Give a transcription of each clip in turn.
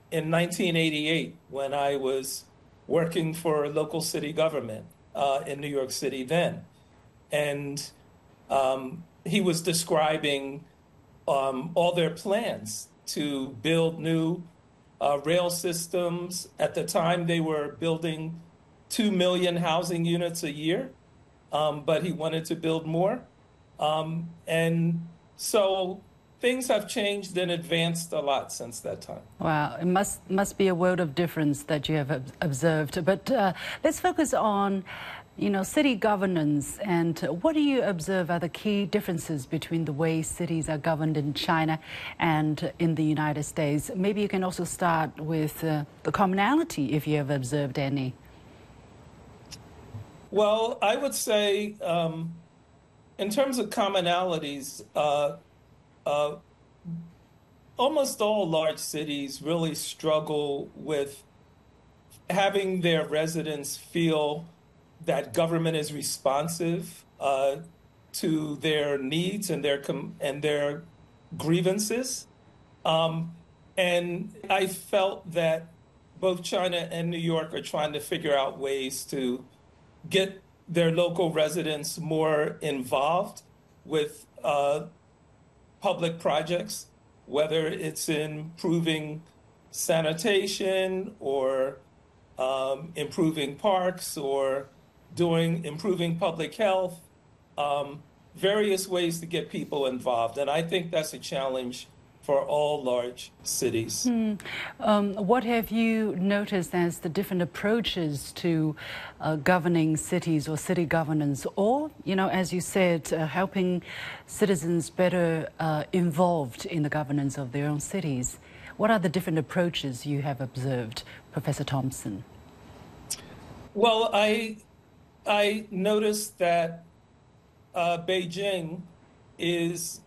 in 1988 when I was working for local city government in New York City then. And he was describing all their plans to build new rail systems. At the time, they were building 2 million housing units a year, but he wanted to build more. And so things have changed and advanced a lot since that time. Wow, it must be a world of difference that you have observed. But let's focus on, city governance. And what do you observe are the key differences between the way cities are governed in China and in the United States? Maybe you can also start with the commonality, if you have observed any. Well, I would say in terms of commonalities, almost all large cities really struggle with having their residents feel that government is responsive to their needs and their grievances. And I felt that both China and New York are trying to figure out ways to get their local residents more involved with public projects, whether it's improving sanitation or improving parks or improving public health, various ways to get people involved. And I think that's a challenge for all large cities. What have you noticed as the different approaches to governing cities or city governance, or, as you said, helping citizens better involved in the governance of their own cities? What are the different approaches you have observed, Professor Thompson? Well, I noticed that Beijing is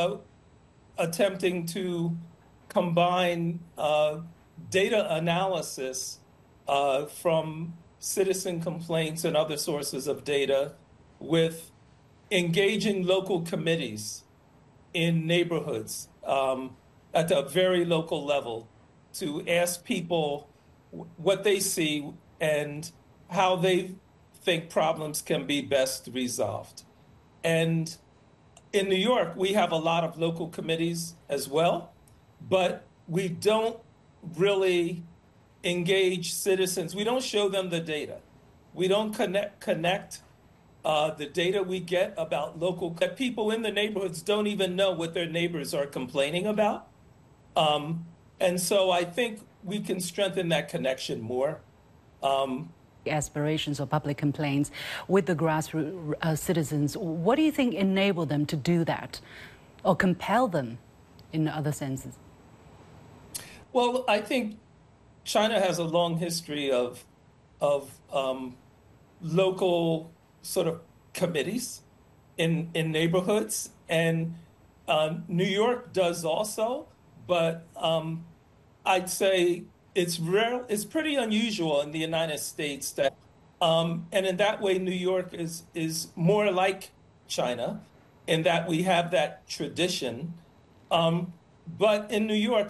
attempting to combine data analysis from citizen complaints and other sources of data with engaging local committees in neighborhoods at a very local level to ask people what they see and how they think problems can be best resolved. And in New York, we have a lot of local committees as well, but we don't really engage citizens. We don't show them the data. We don't connect the data we get about that people in the neighborhoods don't even know what their neighbors are complaining about. And so I think we can strengthen that connection more. Aspirations or public complaints with the grassroots citizens. What do you think enabled them to do that or compel them in other senses? Well, I think China has a long history of local sort of committees in neighborhoods, and New York does also, but I'd say it's rare. It's pretty unusual in the United States that, and in that way, New York is more like China, in that we have that tradition. But in New York,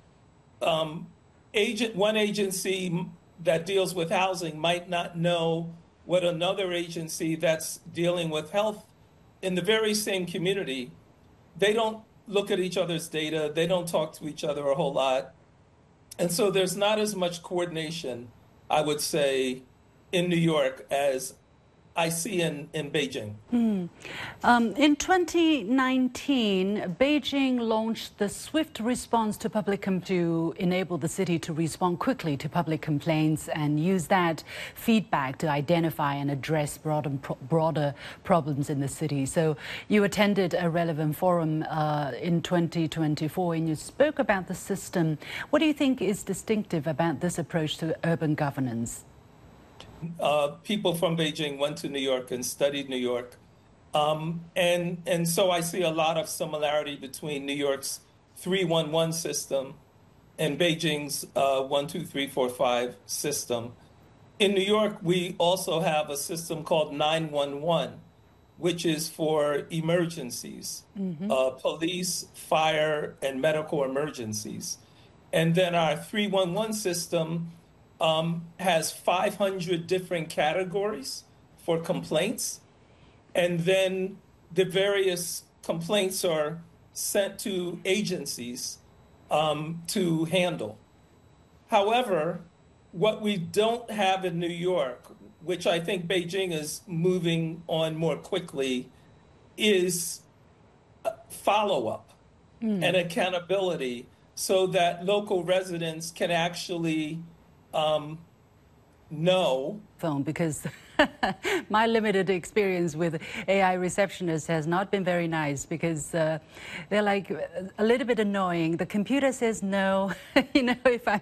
one agency that deals with housing might not know what another agency that's dealing with health in the very same community. They don't look at each other's data. They don't talk to each other a whole lot. And so there's not as much coordination, I would say, in New York as I see in Beijing. In 2019, Beijing launched the swift response to to enable the city to respond quickly to public complaints and use that feedback to identify and address broader problems in the city. So you attended a relevant forum in 2024 and you spoke about the system. What do you think is distinctive about this approach to urban governance? People from Beijing went to New York and studied New York. And so I see a lot of similarity between New York's 311 system and Beijing's 1, 2, 3, 4, 5 system. In New York, we also have a system called 911, which is for emergencies, police, fire, and medical emergencies. And then our 311 system has 500 different categories for complaints. And then the various complaints are sent to agencies to handle. However, what we don't have in New York, which I think Beijing is moving on more quickly, is follow-up and accountability so that local residents can actually know. Phone, because my limited experience with AI receptionists has not been very nice, because they're like a little bit annoying. The computer says no, if I'm